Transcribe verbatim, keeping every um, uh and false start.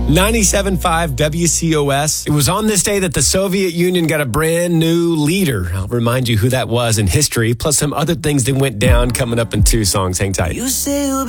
ninety-seven point five W C O S. It was on this day that the Soviet Union got a brand new leader. I'll remind you who that was in history, plus some other things that went down coming up in two songs. Hang tight. You say you'll be